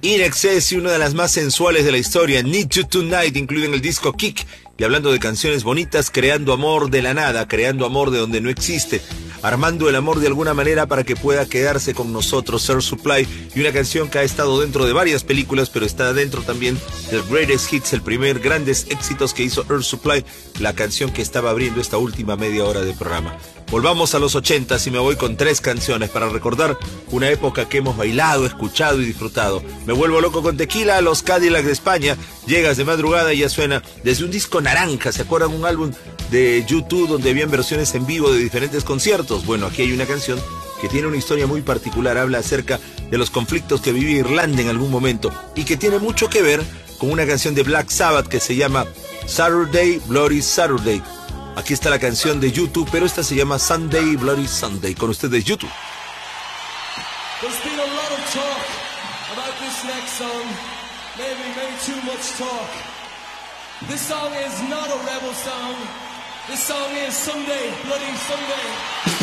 In Excess y una de las más sensuales de la historia, Need You Tonight, incluida en el disco Kick. Y hablando de canciones bonitas, creando amor de la nada, creando amor de donde no existe, armando el amor de alguna manera para que pueda quedarse con nosotros, Air Supply, y una canción que ha estado dentro de varias películas, pero está dentro también del Greatest Hits, el primer grandes éxitos que hizo Air Supply, la canción que estaba abriendo esta última media hora de programa. Volvamos a los 80s y me voy con 3 canciones para recordar una época que hemos bailado, escuchado y disfrutado. Me vuelvo loco con Tequila, los Cadillacs de España, llegas de madrugada y ya suena desde un disco naranja. ¿Se acuerdan un álbum de YouTube donde habían versiones en vivo de diferentes conciertos? Bueno, aquí hay una canción que tiene una historia muy particular, habla acerca de los conflictos que vivía Irlanda en algún momento y que tiene mucho que ver con una canción de Black Sabbath que se llama Saturday, Bloody Saturday. Aquí está la canción de YouTube, pero esta se llama Sunday, Bloody Sunday. Con ustedes, YouTube. There's been a lot of talk about this next song. Maybe too much talk. This song is not a rebel song. This song is Sunday, Bloody Sunday.